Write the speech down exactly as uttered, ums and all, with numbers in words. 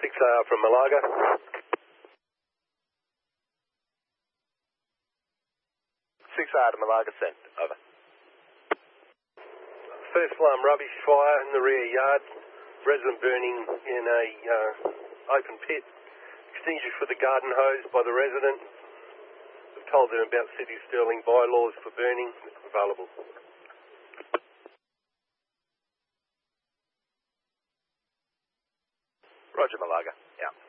six R from Malaga. six R to Malaga sent. Over. First alarm rubbish fire in the rear yard. Resident burning in a uh, open pit. Extinguished for the garden hose by the resident. We've told them about City of Stirling bylaws for burning. It's available. Roger, Malaga. Yeah.